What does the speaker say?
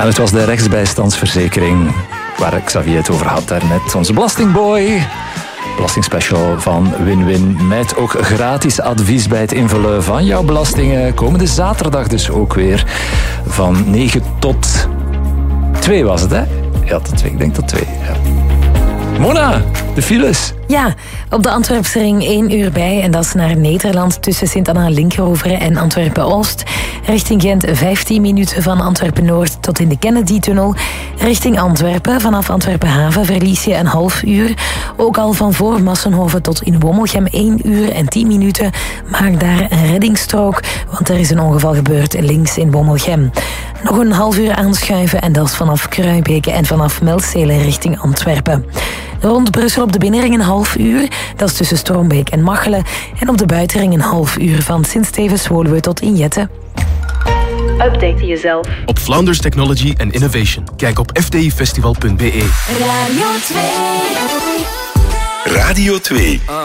En het was de rechtsbijstandsverzekering waar Xavier het over had daarnet. Onze belastingboy. Belastingspecial van Win-Win. Met ook gratis advies bij het invullen van jouw belastingen. Komende zaterdag dus ook weer. Van 9 tot 2 was het, hè? Ja, tot 2. Ik denk tot 2. Ja. Mona, de files. Ja, op de Antwerpse ring 1 uur bij. En dat is naar Nederland tussen Sint-Anna-Linkeroveren en Antwerpen-Oost. Richting Gent 15 minuten van Antwerpen-Noord tot in de Kennedy-tunnel. Richting Antwerpen, vanaf Antwerpen-Haven verlies je een half uur. Ook al van voor Massenhoven tot in Wommelgem 1 uur en 10 minuten. Maak daar een reddingsstrook, want er is een ongeval gebeurd links in Wommelgem. Nog een half uur aanschuiven en dat is vanaf Kruibeke en vanaf Melzele richting Antwerpen. Rond Brussel op de binnenring een half uur. Dat is tussen Stroombeek en Machelen. En op de buitenring een half uur van Sint-Stevens-Woluwe tot Injette. Update jezelf op Flanders Technology and Innovation. Kijk op fdifestival.be. Radio 2.